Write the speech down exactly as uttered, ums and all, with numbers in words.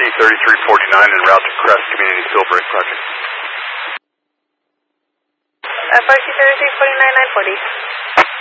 thirty-three forty-nine en route to Crest Community Fill Break Project. F R C thirty-three forty-nine, nine forty.